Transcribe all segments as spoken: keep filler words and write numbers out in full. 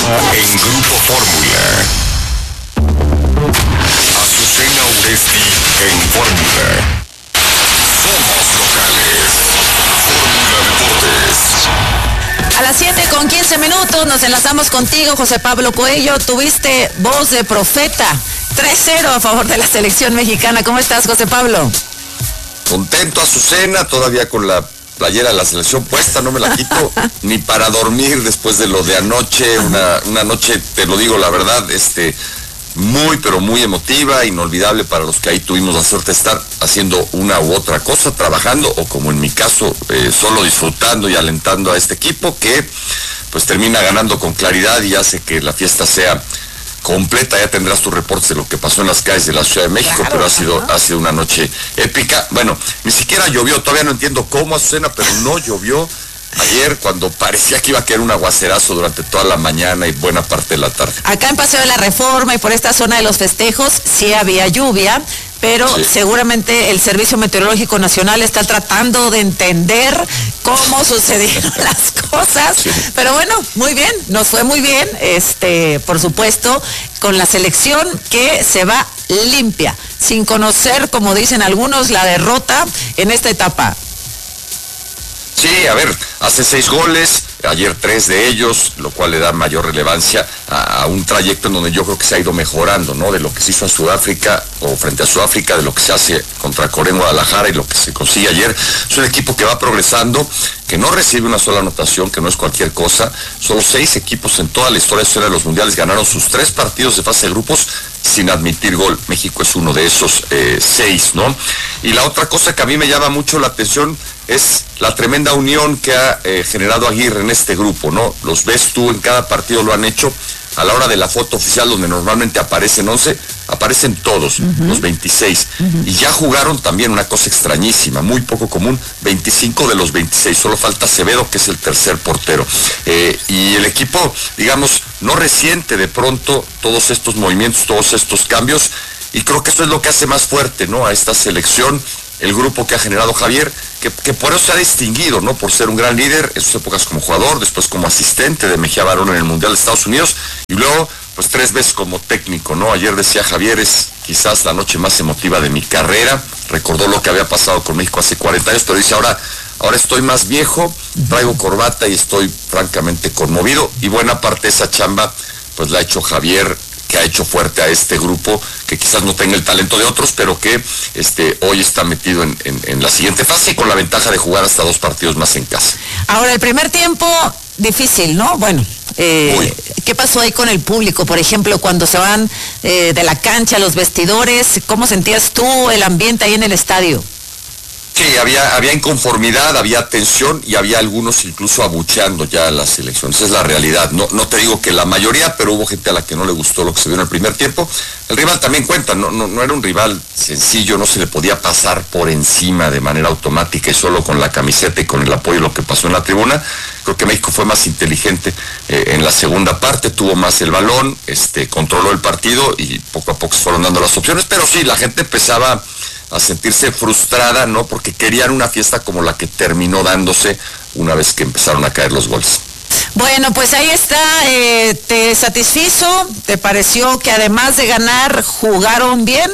En Grupo Fórmula. Azucena Uresti en Fórmula. Somos locales. Fórmula Deportes. A las siete con quince minutos nos enlazamos contigo, José Pablo Coello. Tuviste voz de profeta. tres cero a favor de la selección mexicana. ¿Cómo estás, José Pablo? Contento, Azucena, todavía con la playera de la selección puesta, no me la quito ni para dormir después de lo de anoche. Una, una noche, te lo digo la verdad, este, muy pero muy emotiva, inolvidable para los que ahí tuvimos la suerte de estar haciendo una u otra cosa, trabajando o como en mi caso, eh, solo disfrutando y alentando a este equipo que pues termina ganando con claridad y hace que la fiesta sea completa. Ya tendrás tus reportes de lo que pasó en las calles de la Ciudad de México, claro, pero ha sido, ha sido una noche épica. Bueno, ni siquiera llovió, todavía no entiendo cómo, Azucena, pero no llovió ayer cuando parecía que iba a caer un aguacerazo durante toda la mañana y buena parte de la tarde. Acá en Paseo de la Reforma y por esta zona de los festejos sí había lluvia, pero sí, seguramente el Servicio Meteorológico Nacional está tratando de entender cómo sucedieron las cosas, sí. Pero bueno, muy bien, nos fue muy bien, este, por supuesto, con la selección que se va limpia, sin conocer, como dicen algunos, la derrota en esta etapa. Sí, a ver, hace seis goles, ayer tres de ellos, lo cual le da mayor relevancia a, a un trayecto en donde yo creo que se ha ido mejorando, ¿no? De lo que se hizo en Sudáfrica o frente a Sudáfrica, de lo que se hace contra Corea en Guadalajara y lo que se consigue ayer. Es un equipo que va progresando, que no recibe una sola anotación, que no es cualquier cosa. Solo seis equipos en toda la historia de los mundiales ganaron sus tres partidos de fase de grupos sin admitir gol. México es uno de esos eh, seis, ¿no? Y la otra cosa que a mí me llama mucho la atención es la tremenda unión que ha eh, generado Aguirre en este grupo, ¿no? Los ves tú, en cada partido lo han hecho. A la hora de la foto oficial, donde normalmente aparecen once, aparecen todos, uh-huh. los veintiséis. Uh-huh. Y ya jugaron también una cosa extrañísima, muy poco común, veinticinco de los veintiséis. Solo falta Acevedo, que es el tercer portero. Eh, y el equipo, digamos, no resiente de pronto todos estos movimientos, todos estos cambios. Y creo que eso es lo que hace más fuerte, ¿no?, a esta selección. El grupo que ha generado Javier, que, que por eso se ha distinguido, ¿no?, por ser un gran líder en sus épocas como jugador, después como asistente de Mejía Barón en el Mundial de Estados Unidos, y luego, pues tres veces como técnico, ¿no? Ayer decía Javier, es quizás la noche más emotiva de mi carrera, recordó lo que había pasado con México hace cuarenta años, pero dice, ahora, ahora estoy más viejo, traigo corbata y estoy francamente conmovido, y buena parte de esa chamba, pues la ha hecho Javier, que ha hecho fuerte a este grupo, que quizás no tenga el talento de otros, pero que este, hoy está metido en, en, en la siguiente fase y con la ventaja de jugar hasta dos partidos más en casa. Ahora, el primer tiempo, difícil, ¿no? Bueno, eh, ¿qué pasó ahí con el público? Por ejemplo, cuando se van eh, de la cancha, los vestidores, ¿cómo sentías tú el ambiente ahí en el estadio? Sí, había, había inconformidad, había tensión y había algunos incluso abucheando ya las elecciones. Esa es la realidad. No, no te digo que la mayoría, pero hubo gente a la que no le gustó lo que se vio en el primer tiempo. El rival también cuenta, no, no, no era un rival sencillo, no se le podía pasar por encima de manera automática y solo con la camiseta y con el apoyo de lo que pasó en la tribuna. Creo que México fue más inteligente eh, en la segunda parte, tuvo más el balón, este, controló el partido y poco a poco se fueron dando las opciones, pero sí, la gente empezaba a sentirse frustrada, ¿no?, porque querían una fiesta como la que terminó dándose una vez que empezaron a caer los goles. Bueno, pues ahí está, eh, ¿te satisfizo? ¿Te pareció que además de ganar, jugaron bien?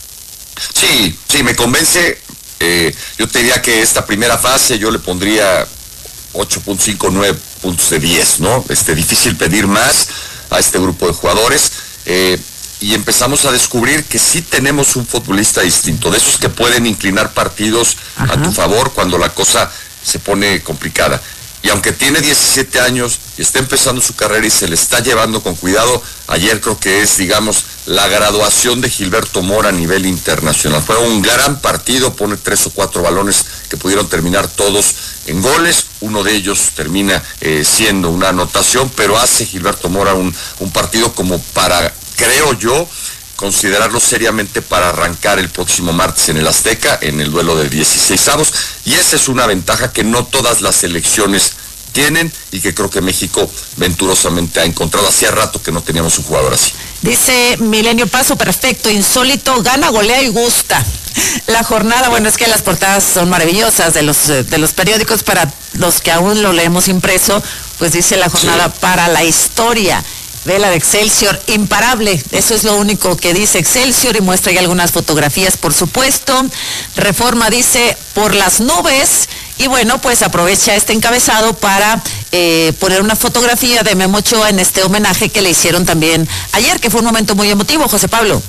Sí, sí, me convence. Eh, yo te diría que esta primera fase yo le pondría ocho punto cinco, nueve puntos de diez, ¿no? Este, difícil pedir más a este grupo de jugadores. Eh, y empezamos a descubrir que sí tenemos un futbolista distinto, de esos que pueden inclinar partidos Ajá. a tu favor cuando la cosa se pone complicada. Y aunque tiene diecisiete años y está empezando su carrera y se le está llevando con cuidado, ayer creo que es, digamos, la graduación de Gilberto Mora a nivel internacional. Fue un gran partido, pone tres o cuatro balones que pudieron terminar todos en goles. Uno de ellos termina eh, siendo una anotación, pero hace Gilberto Mora un, un partido como para, creo yo, considerarlo seriamente para arrancar el próximo martes en el Azteca, en el duelo de dieciseisavos, y esa es una ventaja que no todas las selecciones tienen y que creo que México venturosamente ha encontrado. Hacía rato que no teníamos un jugador así. Dice Milenio Paso, perfecto, insólito, gana, golea y gusta. La jornada, bueno, es que las portadas son maravillosas de los, de los periódicos, para los que aún lo leemos impreso, pues dice la jornada sí. para la historia. Vela de Excelsior, imparable, eso es lo único que dice Excelsior y muestra ya algunas fotografías, por supuesto. Reforma dice, por las nubes, y bueno, pues aprovecha este encabezado para eh, poner una fotografía de Memo Ochoa en este homenaje que le hicieron también ayer, que fue un momento muy emotivo, José Pablo.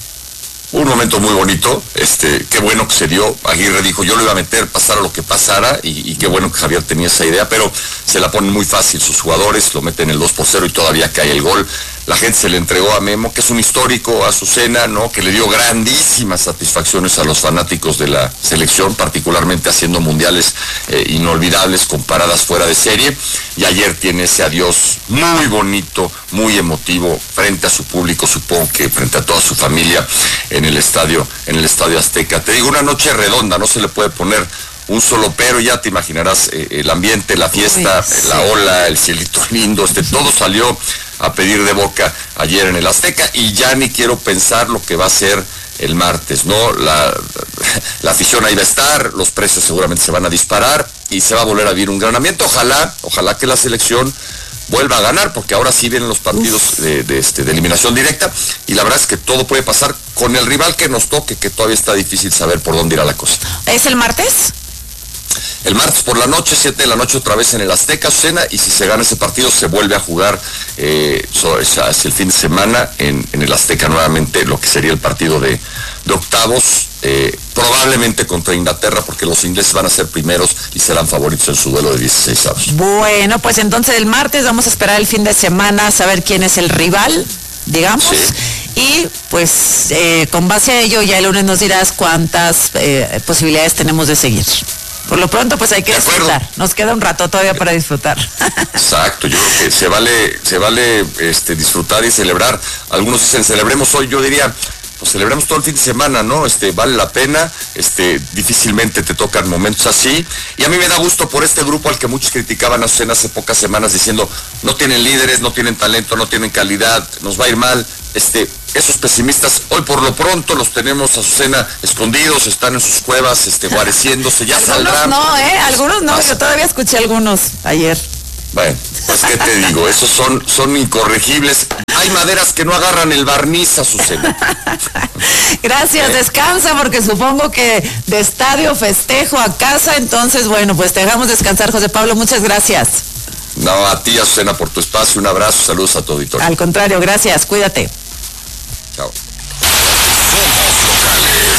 Un momento muy bonito, este, qué bueno que se dio. Aguirre dijo, yo lo iba a meter, pasara lo que pasara, y, y qué bueno que Javier tenía esa idea, pero se la ponen muy fácil sus jugadores, lo meten el dos por cero y todavía cae el gol. La gente se le entregó a Memo, que es un histórico, a Azucena, ¿no? Que le dio grandísimas satisfacciones a los fanáticos de la selección, particularmente haciendo mundiales eh, inolvidables con paradas fuera de serie. Y ayer tiene ese adiós muy bonito, muy emotivo, frente a su público, supongo que frente a toda su familia, en el estadio, en el Estadio Azteca. Te digo, una noche redonda, no se le puede poner un solo pero, ya te imaginarás eh, el ambiente, la fiesta, Uy, sí. la ola, el cielito lindo, este, todo salió a pedir de boca ayer en el Azteca, y ya ni quiero pensar lo que va a ser el martes, ¿no? La, la afición ahí va a estar, los precios seguramente se van a disparar y se va a volver a vivir un gran ambiente. Ojalá, ojalá que la selección vuelva a ganar, porque ahora sí vienen los partidos de, de, este, de eliminación directa, y la verdad es que todo puede pasar con el rival que nos toque, que todavía está difícil saber por dónde irá la cosa. ¿Es el martes? El martes por la noche, siete de la noche otra vez en el Azteca, Azucena, y si se gana ese partido se vuelve a jugar eh, so, hacia el fin de semana en, en el Azteca nuevamente, lo que sería el partido de, de octavos, eh, probablemente contra Inglaterra, porque los ingleses van a ser primeros y serán favoritos en su duelo de dieciséis avos. Bueno, pues entonces el martes vamos a esperar el fin de semana, saber quién es el rival, digamos. Sí. Y pues eh, con base a ello ya el lunes nos dirás cuántas eh, posibilidades tenemos de seguir. Por lo pronto, pues hay que disfrutar. Nos queda un rato todavía para disfrutar. Exacto, yo creo que se vale, se vale este, disfrutar y celebrar. Algunos dicen, celebremos hoy, yo diría, pues celebremos todo el fin de semana, ¿no? Este, vale la pena, este, difícilmente te tocan momentos así. Y a mí me da gusto por este grupo al que muchos criticaban a Azucena hace pocas semanas diciendo, no tienen líderes, no tienen talento, no tienen calidad, nos va a ir mal. Este, esos pesimistas, hoy por lo pronto los tenemos a Azucena escondidos, están en sus cuevas, este, guareciéndose, ya algunos saldrán. No, eh, algunos no, pasa. Yo todavía escuché algunos ayer. Bueno, pues qué te digo, esos son, son incorregibles. Hay maderas que no agarran el barniz, Azucena. Gracias, eh. descansa, porque supongo que de estadio festejo a casa, entonces bueno, pues te dejamos descansar, José Pablo, muchas gracias. No, a ti, Azucena, por tu espacio, un abrazo, saludos a tu auditorio. Al contrario, gracias, cuídate. Chao. Somos locales.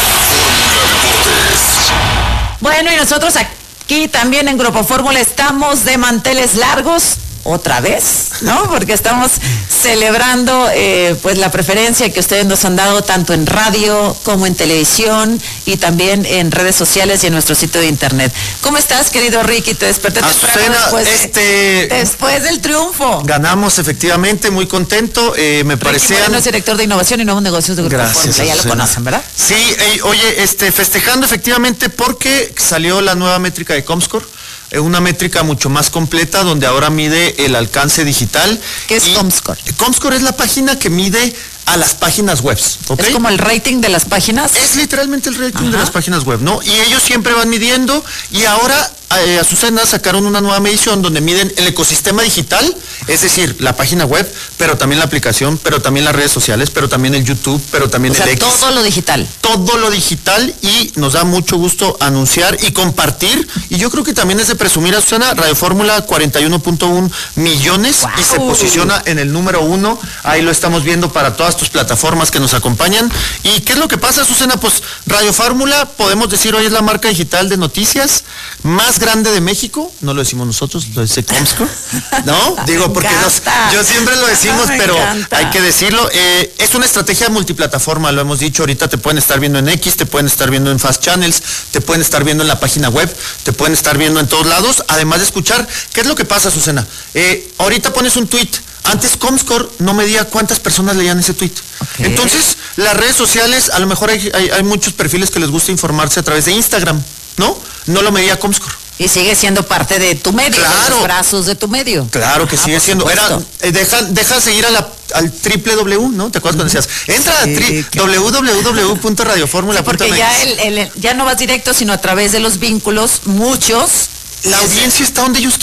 Fórmula Deportes. Bueno, y nosotros aquí también en Grupo Fórmula estamos de manteles largos, otra vez, ¿no? Porque estamos celebrando eh, pues la preferencia que ustedes nos han dado tanto en radio como en televisión y también en redes sociales y en nuestro sitio de internet. ¿Cómo estás, querido Ricky? Te desperté temprano después, de, este, después del triunfo. Ganamos, efectivamente, muy contento. Eh, me parecía. Ricky Moreno es director de innovación y nuevos negocios de Grupo Gracias, Fórmula. Ya lo conocen, ¿verdad? Sí, eh, oye, este, festejando efectivamente porque salió la nueva métrica de Comscore. Una métrica mucho más completa donde ahora mide el alcance digital. ¿Qué es Comscore? Comscore es la página que mide a las páginas web, ¿okay? ¿Es como el rating de las páginas? Es literalmente el rating Ajá. de las páginas web, ¿no? Y ellos siempre van midiendo, y ahora eh, Azucena sacaron una nueva medición donde miden el ecosistema digital, es decir, la página web, pero también la aplicación, pero también las redes sociales, pero también el YouTube, pero también o sea, el X. todo lo digital. Todo lo digital, y nos da mucho gusto anunciar y compartir, y yo creo que también es de presumir, Azucena, Radio Fórmula cuarenta y uno punto uno millones, wow. Y se posiciona en el número uno, ahí lo estamos viendo para todas tus plataformas que nos acompañan. ¿Y qué es lo que pasa, Azucena? Pues Radio Fórmula, podemos decir, hoy es la marca digital de noticias más grande de México, no lo decimos nosotros, lo dice Comscore, ¿no? Digo, porque nos, yo siempre lo decimos, pero encanta. Hay que decirlo, eh, es una estrategia multiplataforma, lo hemos dicho, ahorita te pueden estar viendo en X, te pueden estar viendo en Fast Channels, te pueden estar viendo en la página web, te pueden estar viendo en todos lados, además de escuchar. ¿Qué es lo que pasa, Azucena? Eh, ahorita pones un tweet. Antes Comscore no medía cuántas personas leían ese tweet. Okay. Entonces, las redes sociales, a lo mejor hay, hay, hay muchos perfiles que les gusta informarse a través de Instagram, ¿no? No lo medía Comscore. Y sigue siendo parte de tu medio, claro. De los brazos de tu medio. Claro que ah, sigue siendo. Era, eh, deja, deja seguir a la, al triple W, ¿no? ¿Te acuerdas cuando decías? Entra sí, a tri, doble u doble u doble u punto radio fórmula punto m x. Sí, porque ya, el, el, ya no vas directo, sino a través de los vínculos, muchos. La audiencia está donde ellos quieren.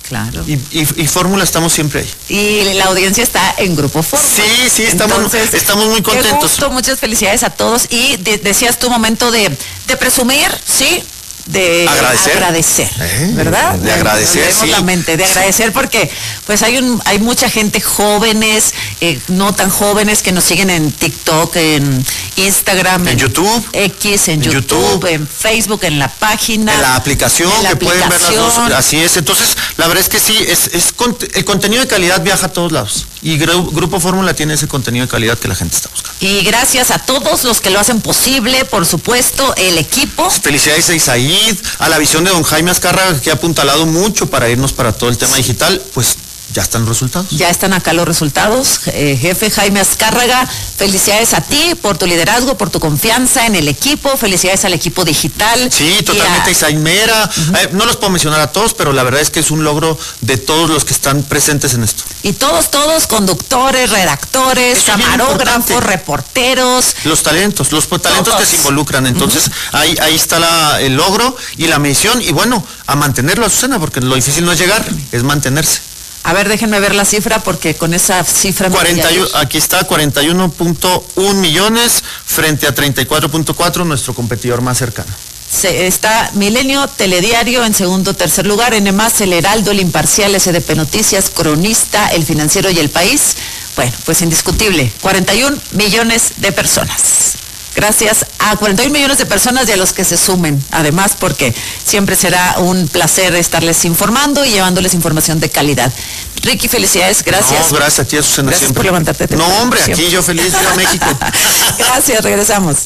Claro. Y, y, y Fórmula estamos siempre ahí. Y la audiencia está en Grupo Fórmula. Sí, sí, estamos, Entonces, estamos muy contentos. Qué gusto, muchas felicidades a todos. Y de, decías tu momento de, de presumir, ¿sí? De agradecer, agradecer ¿Eh? ¿verdad? De agradecer, sí. la mente, de agradecer porque pues hay un hay mucha gente jóvenes, eh, no tan jóvenes que nos siguen en TikTok, en Instagram, en, en YouTube, X, en, en YouTube, YouTube, en Facebook, en la página, en la aplicación, en la que aplicación. pueden ver las dos. Así es. Entonces, la verdad es que sí, es, es el contenido de calidad viaja a todos lados. Y Gru- Grupo Fórmula tiene ese contenido de calidad que la gente está buscando. Y gracias a todos los que lo hacen posible, por supuesto, el equipo. Felicidades a Isaíd, a la visión de don Jaime Azcárraga, que ha apuntalado mucho para irnos para todo el tema digital, pues ya están los resultados. Ya están acá los resultados. Eh, jefe Jaime Azcárraga, felicidades a ti por tu liderazgo, por tu confianza en el equipo, felicidades al equipo digital. Sí, totalmente, a... Isaíd Mera, uh-huh. eh, no los puedo mencionar a todos, pero la verdad es que es un logro de todos los que están presentes en esto. Y todos, todos, conductores, redactores, camarógrafos, reporteros. Los talentos, los talentos todos. Que se involucran, entonces uh-huh. ahí, ahí está la, el logro y la medición, y bueno, a mantenerlo, Azucena, porque lo difícil no es llegar, es mantenerse. A ver, déjenme ver la cifra porque con esa cifra... cuarenta, aquí está, cuarenta y uno punto uno millones frente a treinta y cuatro punto cuatro, nuestro competidor más cercano. Se, está Milenio, Telediario en segundo, tercer lugar, N más, El Heraldo, El Imparcial, S D P Noticias, Cronista, El Financiero y El País. Bueno, pues indiscutible, cuarenta y un millones de personas. Gracias a cuarenta y un millones de personas y a los que se sumen, además, porque siempre será un placer estarles informando y llevándoles información de calidad. Ricky, felicidades, gracias. No, gracias a ti, Azucena, gracias siempre. por levantarte temprano. No, hombre, siempre. Aquí yo feliz de ir a México. Gracias, regresamos.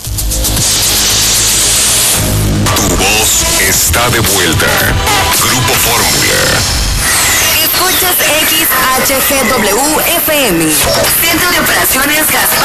Tu voz está de vuelta. Grupo Fórmula. Escuchas X H G W F M. Centro de Operaciones Gas